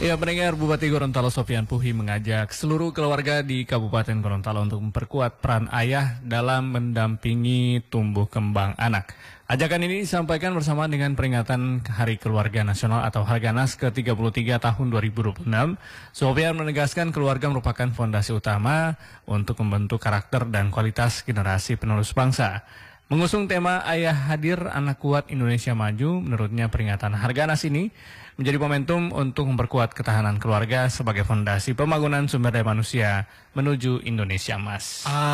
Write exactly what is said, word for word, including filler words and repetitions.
Ya, pendengar, Bupati Gorontalo Sopyan Puhi mengajak seluruh keluarga di Kabupaten Gorontalo untuk memperkuat peran ayah dalam mendampingi tumbuh kembang anak. Ajakan ini disampaikan bersama dengan peringatan Hari Keluarga Nasional atau Harganas ke tiga puluh tiga tahun dua ribu dua puluh enam. Sopyan menegaskan keluarga merupakan fondasi utama untuk membentuk karakter dan kualitas generasi penerus bangsa. Mengusung tema Ayah Hadir, Anak Kuat, Indonesia Maju, menurutnya peringatan Harganas ini menjadi momentum untuk memperkuat ketahanan keluarga sebagai fondasi pembangunan sumber daya manusia menuju Indonesia Emas.